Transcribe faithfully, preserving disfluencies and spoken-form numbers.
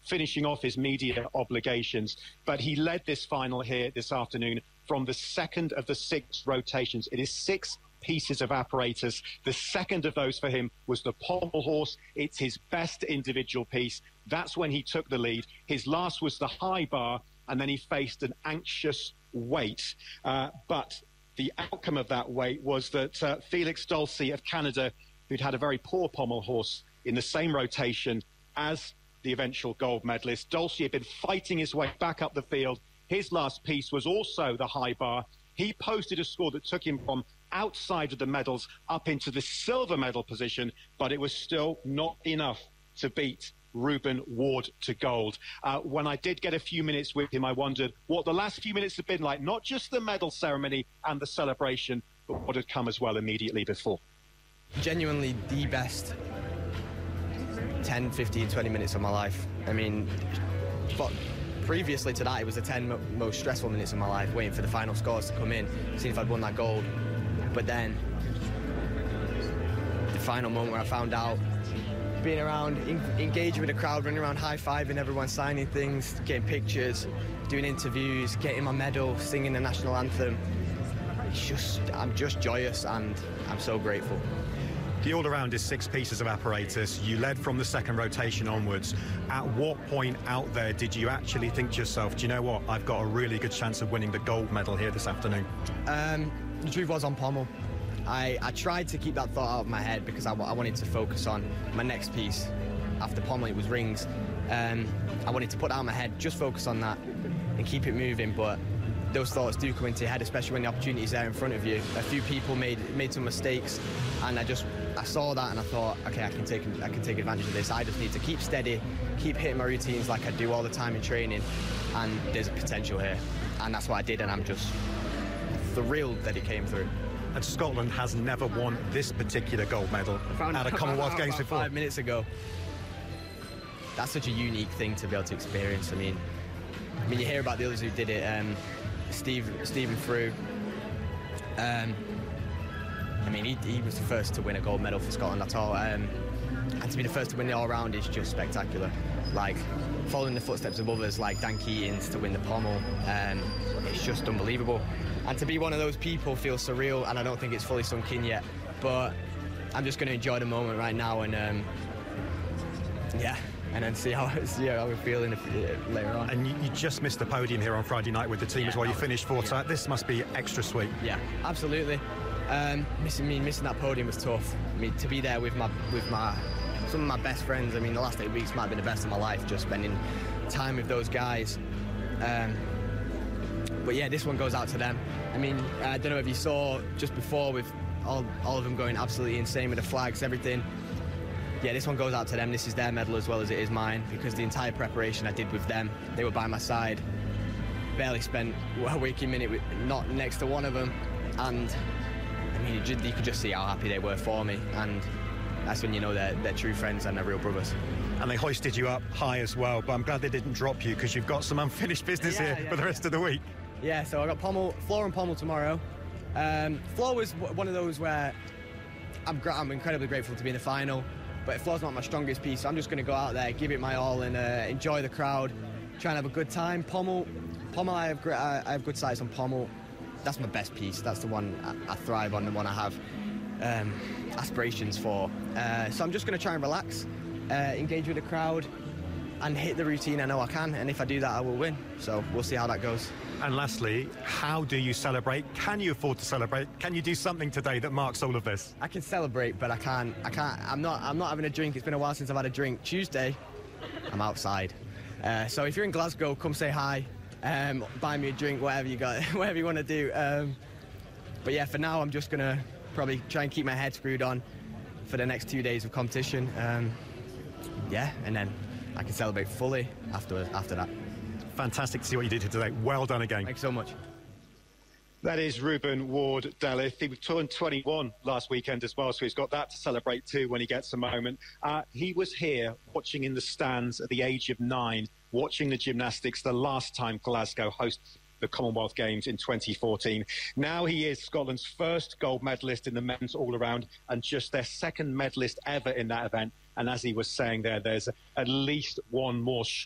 finishing off his media obligations. But he led this final here this afternoon from the second of the six rotations. It is six pieces of apparatus. The second of those for him was the pommel horse. It's his best individual piece. That's when he took the lead. His last was the high bar, and then he faced an anxious wait. Uh, but the outcome of that wait was that uh, Felix Dulcie of Canada, who'd had a very poor pommel horse in the same rotation as the eventual gold medalist, Dulcie had been fighting his way back up the field. His last piece was also the high bar. He posted a score that took him from outside of the medals up into the silver medal position, but it was still not enough to beat Ruben Ward to gold. Uh, when I did get a few minutes with him, I wondered what the last few minutes had been like, not just the medal ceremony and the celebration, but what had come as well immediately before. Genuinely the best ten, fifteen, twenty minutes of my life. I mean, but previously to that, it was the ten mo most stressful minutes of my life, waiting for the final scores to come in, seeing if I'd won that gold. But then, the final moment where I found out, being around, in, engaging with the crowd, running around high-fiving everyone, signing things, getting pictures, doing interviews, getting my medal, singing the national anthem. It's just, I'm just joyous and I'm so grateful. The all-around is six pieces of apparatus. You led from the second rotation onwards. At what point out there did you actually think to yourself, do you know what, I've got a really good chance of winning the gold medal here this afternoon? Um, the truth was on pommel. I, I tried to keep that thought out of my head because I, I wanted to focus on my next piece. After pommel, it was rings. Um, I wanted to put that out of my head, just focus on that and keep it moving, but those thoughts do come into your head, especially when the opportunity is there in front of you. A few people made made some mistakes, and I just I saw that and I thought, okay, I can take I can take advantage of this. I just need to keep steady, keep hitting my routines like I do all the time in training, and there's a potential here, and that's what I did, and I'm just thrilled that it came through. And Scotland has never won this particular gold medal at a Commonwealth Games before. Five minutes ago. That's such a unique thing to be able to experience. I mean, I mean, you hear about the others who did it. Um, Steve, Stephen Frew. Um, I mean, he, he was the first to win a gold medal for Scotland at all. Um, and to be the first to win the all-round is just spectacular. Like, following the footsteps of others like Dan Keatings to win the pommel, um, it's just unbelievable. And to be one of those people feels surreal, and I don't think it's fully sunk in yet. But I'm just going to enjoy the moment right now, and um, yeah, and then see how see how we're feeling if, uh, later on. And you, you just missed the podium here on Friday night with the team yeah, as well. You was, finished fourth, yeah. so this must be extra sweet. Yeah, absolutely. Um, missing me, missing that podium was tough. I mean, to be there with my with my some of my best friends. I mean, the last eight weeks might have been the best of my life, just spending time with those guys. Um, but yeah, this one goes out to them. I mean, I don't know if you saw just before with all, all of them going absolutely insane with the flags, everything. Yeah, this one goes out to them. This is their medal as well as it is mine, because the entire preparation I did with them, they were by my side. Barely spent a waking minute with, not next to one of them. And I mean, you, you could just see how happy they were for me. And that's when you know they're, they're true friends and they're real brothers. And they hoisted you up high as well, but I'm glad they didn't drop you, because you've got some unfinished business yeah, here yeah, for the rest yeah. of the week. Yeah, so I got pommel, floor and pommel tomorrow. Um, floor was one of those where I'm, I'm incredibly grateful to be in the final, but floor's not my strongest piece, so I'm just going to go out there, give it my all, and uh, enjoy the crowd, try and have a good time. Pommel, pommel, I have, I have good sights on pommel. That's my best piece. That's the one I, I thrive on, the one I have um, aspirations for. Uh, so I'm just going to try and relax, uh, engage with the crowd, and hit the routine I know I can, and if I do that, I will win. So we'll see how that goes. And lastly, how do you celebrate? Can you afford to celebrate? Can you do something today that marks all of this? I can celebrate, but I can't. I can't. I'm not. I'm not having a drink. It's been a while since I've had a drink. Tuesday, I'm outside. Uh, so if you're in Glasgow, come say hi. Um, buy me a drink, whatever you got, whatever you want to do. Um, but yeah, for now, I'm just gonna probably try and keep my head screwed on for the next two days of competition. Um, yeah, and then I can celebrate fully after after that. Fantastic to see what you did here today. Well done again. Thanks so much. That is Ruben Ward-Dallith. He turned twenty-one last weekend as well, so he's got that to celebrate too when he gets a moment. Uh, he was here watching in the stands at the age of nine, watching the gymnastics the last time Glasgow hosted the Commonwealth Games in twenty fourteen. Now he is Scotland's first gold medalist in the men's all-around and just their second medalist ever in that event. And as he was saying there, there's at least one more